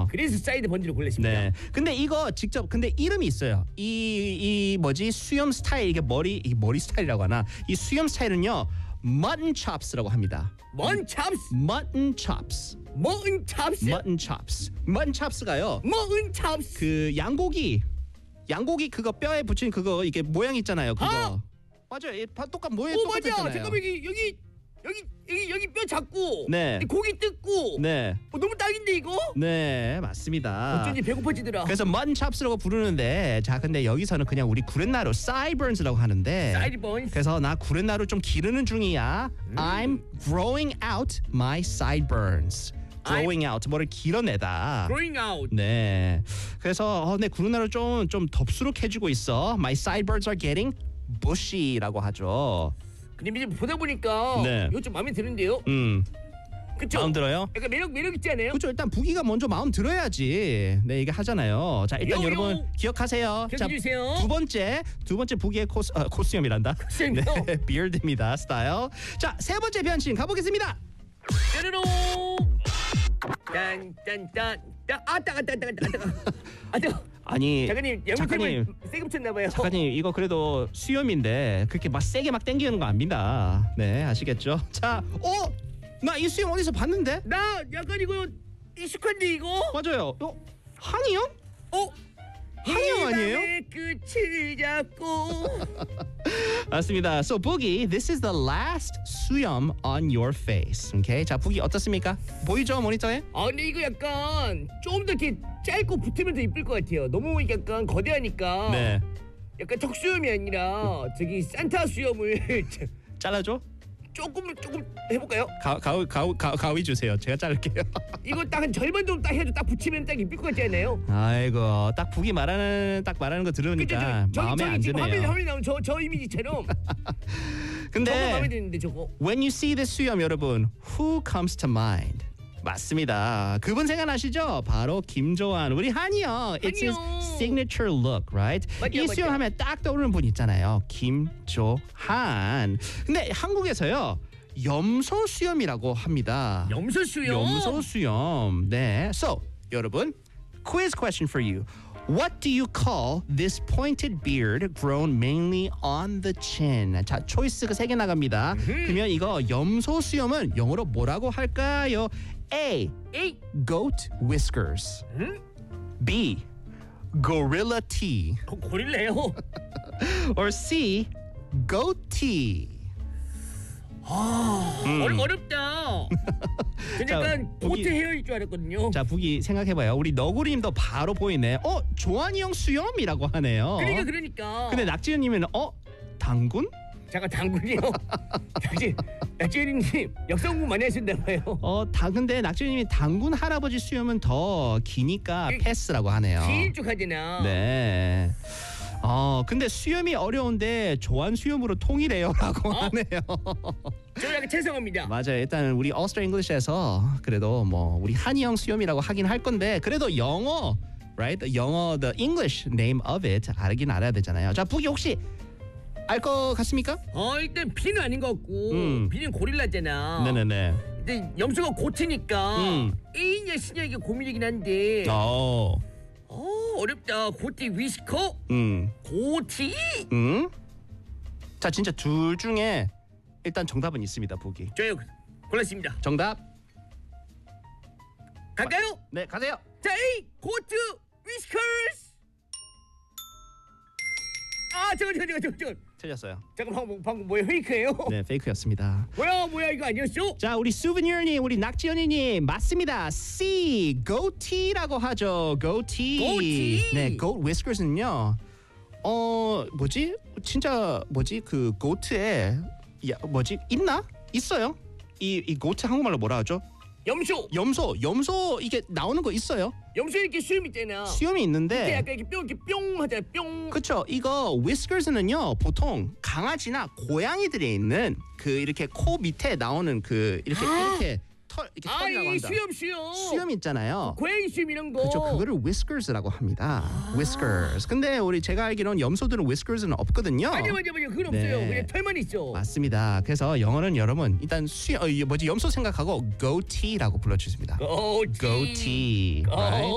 그래서 사이드 번지를 골랐습니다. 네. 근데 이거 직접 근데 이름이 있어요. 이 뭐지 수염 스타일 이게 머리 스타일이라고 하나? 이 수염 스타일은요 mutton chops라고 합니다. Mutton chops. mutton chops. Mutton chops. mutton chops. mutton chops가요. Mutton chops. 그 양고기 그거 뼈에 붙인 그거 이게 모양 있잖아요. 그거. 맞아요. 똑같 모양 똑같잖아요. 맞아. 잠깐만 여기 뼈 잡고 네. 고기 뜯고 네. 너무 딱인데 이거? 네, 맞습니다. 어쩐지 배고파지더라. 그래서 mutton chops라고 부르는데 자 근데 여기서는 그냥 우리 구렛나루 sideburns라고 하는데 Sideburns. 그래서 나 구렛나루 좀 기르는 중이야. I'm growing out my sideburns. growing out 뭐를 길어내다. Growing out. 네. 그래서 내 구렛나루 좀 덥수룩해지고 있어. My sideburns are getting bushy라고 하죠. 근데 이제 보다 보니까 네. 이거 좀 마음에 드는데요. 그쵸? 마음 들어요? 약간 매력 있지 않아요? 그렇죠. 일단 부기가 먼저 마음 들어야지. 네, 이게 하잖아요. 자, 일단 요. 여러분 기억하세요. 기억해 주세요. 두 번째 부기의 코스염이란다. 코스염이요? 네, 비얼드입니다. 스타일. 자, 세 번째 변신 가보겠습니다. 짜르롱. 딴딴딴. 따가. 아니, 작가님 영상을 세게 붙였나봐요. 작가님 이거 그래도 수염인데 그렇게 막 세게 막 당기는 거 아닙니다. 네, 아시겠죠? 자, 나 이 수염 어디서 봤는데? 나 약간 이거 익숙한데 이거? 맞아요. 한이 형? 한이 형 아니에요? 끝을 잡고. 맞습니다. So Boogie, this is the last 수염 on your face. Okay? 자, Boogie 어떻습니까? 보이죠 모니터에? 근데 이거 약간 좀 더 이렇게 짧고 붙으면 더 이쁠 것 같아요. 너무 약간 거대하니까. 네. 약간 턱수염이 아니라 저기 산타 수염을 잘라줘? 조금 해볼까요? 가위 주세요. 제가 자를게요. 이거 딱 한 절반 정도 딱 해도 딱 붙이면 딱 이쁠 것 같지 않나요? 아이고, 딱 Boogie 말하는 거 들으니까 마음에 안 지금 드네요. 화면에 나온 저 이미지처럼. 근데 저거 마음에 드는데 저거. when you see this 수염 여러분, who comes to mind? 맞습니다. 그분 생각나시죠? 바로 김조한 우리 한이 형. It's his signature look, right? 이 수염 하면 딱 떠오르는 분 있잖아요. 김조한. 근데 한국에서요. 염소 수염이라고 합니다. 염소 수염. 네. So, 여러분, quiz question for you. What do you call this pointed beard grown mainly on the chin? 자, 초이스가 3개 나갑니다. 그러면 이거 염소 수염은 영어로 뭐라고 할까요? A. Goat whiskers. B. Gorilla tea. 고릴라요. Or C. goatee. 어렵다. 그러니까 고트 헤어일 줄 알았거든요. 자, 북이 생각해봐요. 우리 너구리님도 바로 보이네. 조한이 형 수염이라고 하네요. 그러니까. 근데 낙지현님은 당군? 잠깐 당군이요. 낙지현님 역사 공부 많이 하신다봐요. 근데 낙지현님이 당군 할아버지 수염은 더 기니까 패스라고 하네요. 길쭉하잖아. 네. 근데 수염이 어려운데 조한 수염으로 통일해요라고 하네요. 저 약간 죄송합니다. 맞아요. 일단 우리 All-Star English에서 그래도 뭐 우리 한이 형 수염이라고 하긴 할 건데 그래도 영어, right? 영어 the English name of it 알긴 알아야 되잖아요. 자, 북이 혹시 알 것 같습니까? 일단 B는 아닌 것 같고 B는 고릴라잖아. 네네네. 근데 염소가 고트니까 A냐 C냐 이게 고민이긴 한데. 어렵다. 고티 위스커? 고티? 자, 진짜 둘 중에 일단 정답은 있습니다, 보기. 저요. 골랐습니다. 정답. 갈까요? 네, 가세요. 자, A 고트 위스커스. 잠깐. 틀렸어요. 잠깐 방금 뭐야? 페이크예요? 네, 페이크였습니다. 뭐야 이거 아니었어? 자, 우리 수브니어님, 우리 낙지연이님 맞습니다. C, goatee라고 하죠. goatee. 네, goat whiskers는요. 뭐지? 진짜 뭐지? 그 goat에 있나? 있어요. 이 goat 한국말로 뭐라 하죠? 염소 이게 나오는 거 있어요. 염소 이렇게 수염 있잖아. 수염이 있는데 약간 이렇게 뿅 하잖아. 뿅. 그렇죠. 이거 whiskers는요 보통 강아지나 고양이들이 있는 그 이렇게 코 밑에 나오는 그 이렇게 털 이렇게 털이라고 한다. 수염 있잖아요. 고양이 수염 이런 거. 그렇죠. 그거를 whiskers라고 합니다. whiskers. 근데 제가 알기로는 염소들은 whiskers는 없거든요. 맞아. 그건 없어요. 그냥 털만 있죠. 맞습니다. 그래서 영어는 여러분 일단 염소 생각하고 goatee라고 불러주십니다. goatee. Right?